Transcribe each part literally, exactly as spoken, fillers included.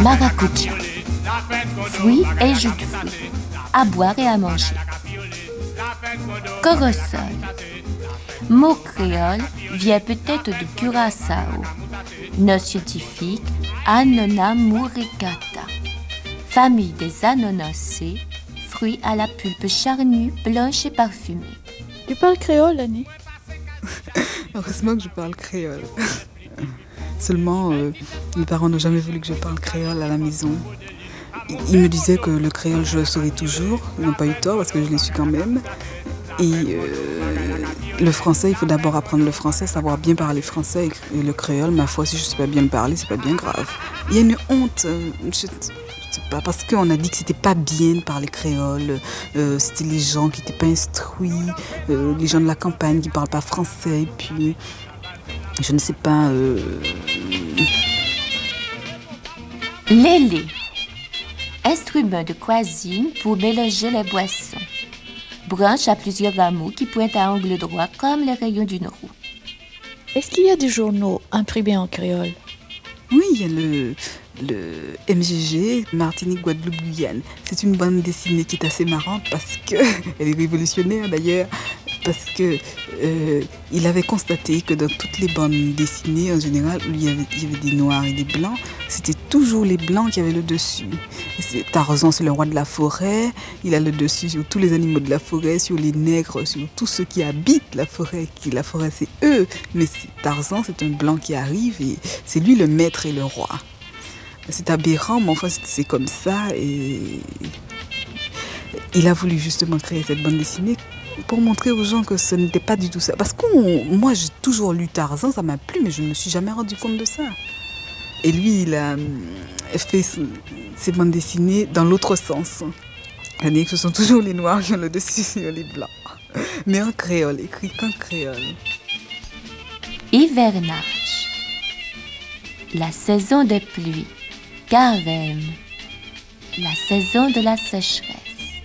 Maracuja. Fruits et jus de fruits. À boire et à manger. Corosol. Mot créole vient peut-être de Curaçao. Nom scientifique, Annona muricata. Famille des anonacées, fruits à la pulpe charnue, blanche et parfumée. Tu parles créole, Annie? Heureusement que je parle créole. Seulement, euh, mes parents n'ont jamais voulu que je parle créole à la maison. Ils me disaient que le créole, je le saurais toujours. Ils n'ont pas eu tort parce que je l'ai su quand même. Et euh, le français, il faut d'abord apprendre le français, savoir bien parler français. Et le créole, ma foi, si je ne sais pas bien le parler, c'est pas bien grave. Il y a une honte. Je, je sais pas, parce qu'on a dit que c'était pas bien de parler créole. Euh, c'était les gens qui n'étaient pas instruits, euh, les gens de la campagne qui ne parlent pas français. Et puis, je ne sais pas... Euh... Lélé. Instrument de cuisine pour mélanger les boissons. Branche à plusieurs rameaux qui pointent à angle droit comme les rayons d'une roue. Est-ce qu'il y a des journaux imprimés en créole? Oui, il y a le, le M G G, Martinique, Guadeloupe, Guyane. C'est une bande dessinée qui est assez marrante parce que, elle est révolutionnaire d'ailleurs, parce que euh, il avait constaté que dans toutes les bandes dessinées en général où il y avait, il y avait des noirs et des blancs, c'était toujours les blancs qui avaient le dessus. C'est, Tarzan, c'est le roi de la forêt, il a le dessus sur tous les animaux de la forêt, sur les nègres, sur tous ceux qui habitent la forêt. Qui, la forêt, c'est eux, mais c'est, Tarzan, c'est un blanc qui arrive et c'est lui le maître et le roi. C'est aberrant, mais enfin c'est comme ça et il a voulu justement créer cette bande dessinée pour montrer aux gens que ce n'était pas du tout ça. Parce que moi j'ai toujours lu Tarzan, ça m'a plu, mais je ne me suis jamais rendu compte de ça. Et lui, il a fait ses bandes dessinées dans l'autre sens. C'est-à-dire que ce sont toujours les noirs qui ont le dessus sur les blancs. Mais en créole, écrit qu'en créole. Hivernage. La saison des pluies. Carême. La saison de la sécheresse.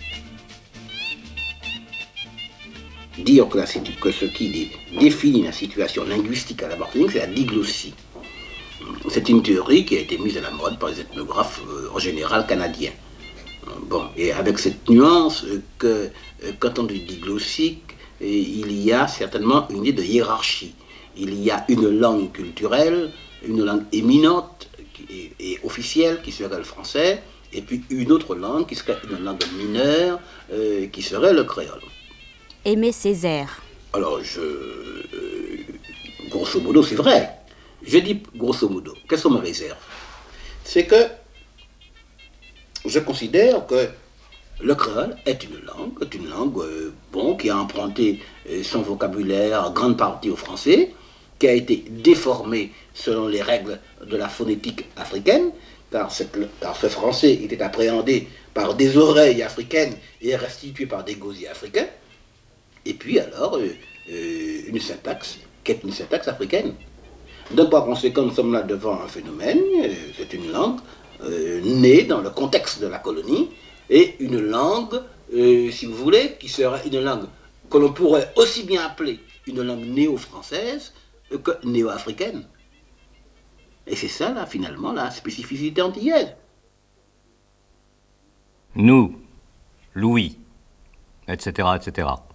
Dire que, la, que ce qui définit la situation linguistique à la Martinique, c'est la diglossie. C'est une théorie qui a été mise à la mode par les ethnographes euh, en général canadiens. Bon, et avec cette nuance que euh, quand on dit diglossie, euh, il y a certainement une idée de hiérarchie. Il y a une langue culturelle, une langue éminente et, et officielle qui serait le français, et puis une autre langue qui serait une langue mineure euh, qui serait le créole. Aimé Césaire. Alors, je, euh, grosso modo, c'est vrai. Je dis grosso modo, quelles sont mes réserves? C'est que je considère que le créole est une langue, est une langue euh, bon, qui a emprunté euh, son vocabulaire en grande partie au français, qui a été déformé selon les règles de la phonétique africaine, car, cette, car ce français était appréhendé par des oreilles africaines et restitué par des gosiers africains, et puis alors euh, euh, une syntaxe qui est une syntaxe africaine. Donc par conséquent, nous sommes là devant un phénomène, euh, c'est une langue euh, née dans le contexte de la colonie, et une langue, euh, si vous voulez, qui serait une langue que l'on pourrait aussi bien appeler une langue néo-française que néo-africaine. Et c'est ça, là, finalement, la spécificité antillaise. Nous, Louis, et cetera, et cetera.